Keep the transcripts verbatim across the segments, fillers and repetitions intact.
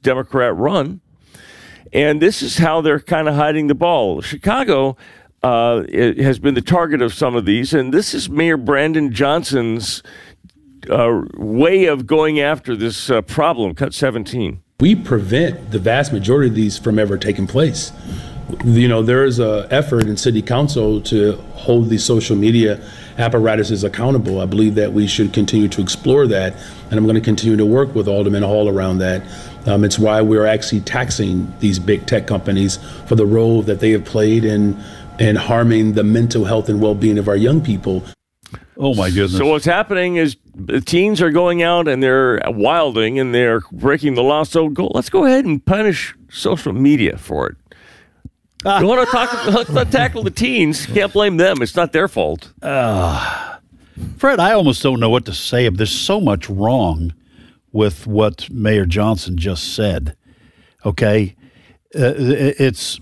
Democrat run. And this is how they're kind of hiding the ball. Chicago uh, it has been the target of some of these, and this is Mayor Brandon Johnson's uh, way of going after this uh, problem, Cut seventeen. We prevent the vast majority of these from ever taking place. You know, there is an effort in City Council to hold these social media apparatuses accountable. I believe that we should continue to explore that, and I'm going to continue to work with Alderman Hall around that. Um, it's why we're actually taxing these big tech companies for the role that they have played in, in harming the mental health and well-being of our young people. Oh, my goodness. So what's happening is the teens are going out and they're wilding and they're breaking the law. So go, let's go ahead and punish social media for it. You want to talk? Let's not tackle the teens. Can't blame them. It's not their fault. Uh, Fred, I almost don't know what to say. There's so much wrong with what Mayor Johnson just said. Okay, uh, it's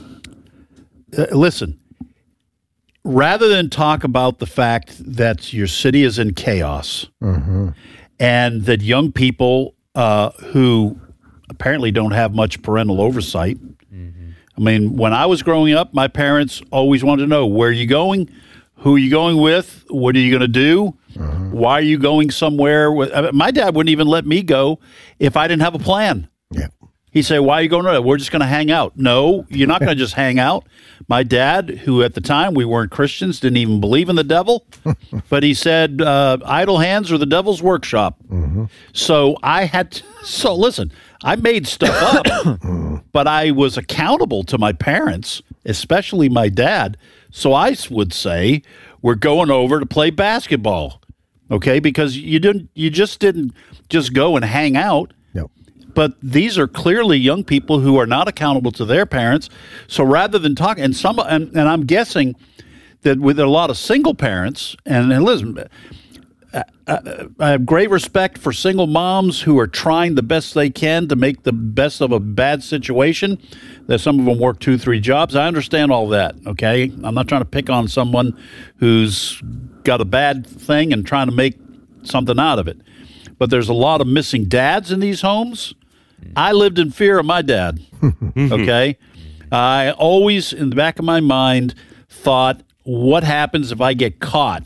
uh, listen. Rather than talk about the fact that your city is in chaos mm-hmm. and that young people uh, who apparently don't have much parental oversight. Mm-hmm. I mean, when I was growing up, my parents always wanted to know, where are you going? Who are you going with? What are you going to do? Mm-hmm. Why are you going somewhere? With, I mean, my dad wouldn't even let me go if I didn't have a plan. Yeah. He'd say, why are you going to? We're just going to hang out. No, you're not going to just hang out. My dad, who at the time we weren't Christians, didn't even believe in the devil, but he said, uh, idle hands are the devil's workshop. Mm-hmm. So I had to, so listen, I made stuff up, but I was accountable to my parents, especially my dad. So I would say, we're going over to play basketball, okay? Because you didn't, you just didn't just go and hang out. But these are clearly young people who are not accountable to their parents. So rather than talk, and some, and, and I'm guessing that with a lot of single parents, and, and listen, I, I, I have great respect for single moms who are trying the best they can to make the best of a bad situation. That some of them work two, three jobs. I understand all that. Okay, I'm not trying to pick on someone who's got a bad thing and trying to make something out of it. But there's a lot of missing dads in these homes. I lived in fear of my dad, okay? I always, in the back of my mind, thought, what happens if I get caught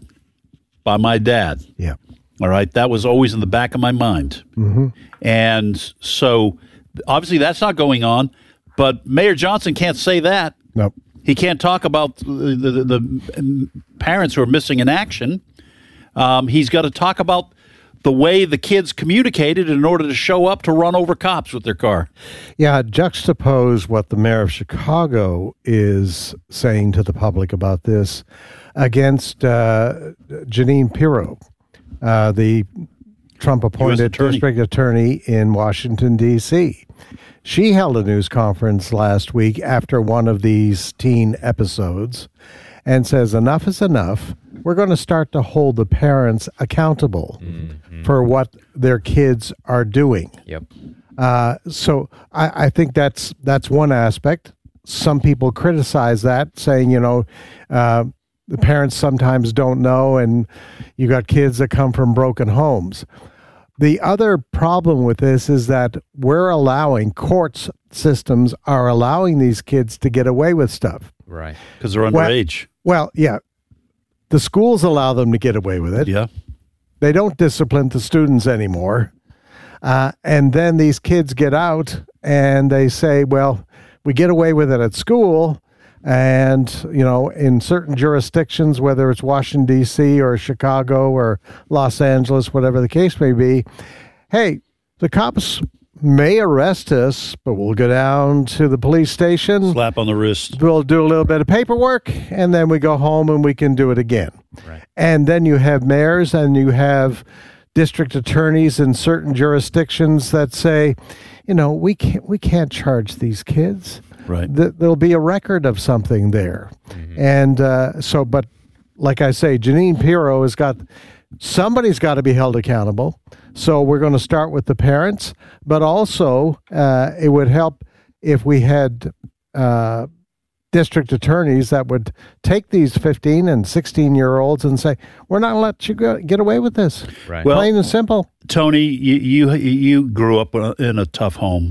by my dad? Yeah. All right? That was always in the back of my mind. Mm-hmm. And so, obviously, that's not going on, but Mayor Johnson can't say that. Nope. He can't talk about the, the, the parents who are missing in action. Um, he's got to talk about the way the kids communicated in order to show up to run over cops with their car. Yeah, juxtapose what the mayor of Chicago is saying to the public about this against uh, Jeanine Pirro, uh, the Trump-appointed attorney. district attorney in Washington, D C She held a news conference last week after one of these teen episodes and says, enough is enough. We're going to start to hold the parents accountable mm-hmm. for what their kids are doing. Yep. Uh, so I, I think that's that's one aspect. Some people criticize that, saying, you know, uh, the parents sometimes don't know, and you got kids that come from broken homes. The other problem with this is that we're allowing, courts systems are allowing these kids to get away with stuff. Right. Because they're underage. Well, well, yeah. The schools allow them to get away with it. Yeah. They don't discipline the students anymore. Uh, and then these kids get out and they say, well, we get away with it at school. And, you know, in certain jurisdictions, whether it's Washington, D C or Chicago or Los Angeles, whatever the case may be, hey, the cops may arrest us, but we'll go down to the police station. Slap on the wrist. We'll do a little bit of paperwork, and then we go home and we can do it again. Right. And then you have mayors and you have district attorneys in certain jurisdictions that say, you know, we can't we can't charge these kids. Right. Th- there'll be a record of something there. Mm-hmm. And uh, so, but like I say, Jeanine Pirro has got, somebody's got to be held accountable. So we're going to start with the parents, but also uh, it would help if we had uh, district attorneys that would take these fifteen and sixteen year olds and say, we're not going to let you go, get away with this. Right. Well, plain and simple. Tony, you, you, you grew up in a tough home.